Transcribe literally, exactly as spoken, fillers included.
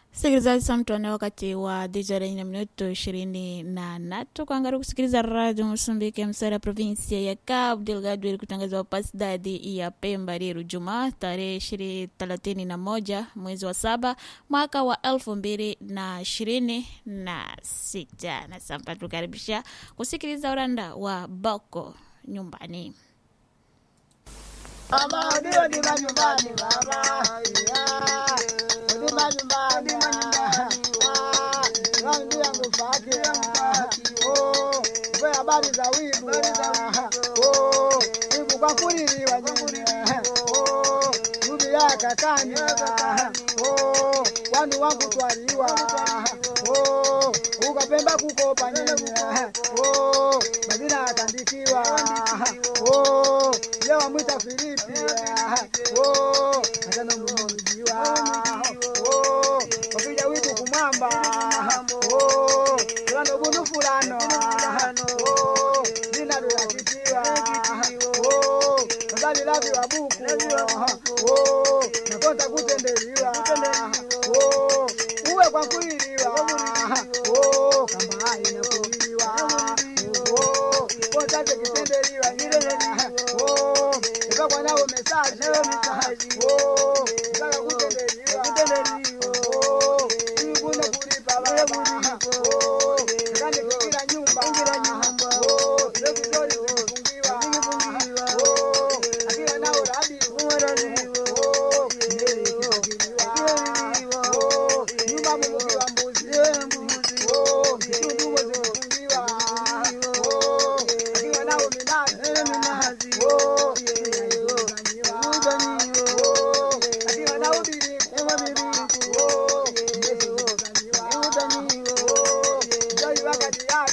Sikilizaji samtone wakati wa dijara ina minuto ishirini na natu kuangaru kusikiliza radio Msumbike msara provinsia ya Cabo Delgado ili kutangaza pasidadi ya Pemba Riru Juma tarehe ishirini thelathini na moja mwezi wa saba mwaka wa elfu mbili na ishirini na sita na sampa tukaribisha kusikiliza uranda wa Boko nyumbani. Mama, ndio ni nyumbani mama. Ndio nyumbani mama. Ah, ndio yangu fakia. Oh, wewe habari za wibu. Oh, wibu kwa kulili wa nyinyi. Oh, bibi yaka kani. Oh, wanu wangu twaliwa. Oh, ukapemba kukopa nyinyi. Oh, majina atandikiwa. Oh, leo mwita Filipi. Oh, nataka mmojiwa. Oh, wakija witu kumamba. Oh, fulano bunu fulano. Oh, jina lilakitiwa. Oh, nadhani lavi wa buku. Oh, nakonta kutendeliwa. Oh, uwe kwa kwili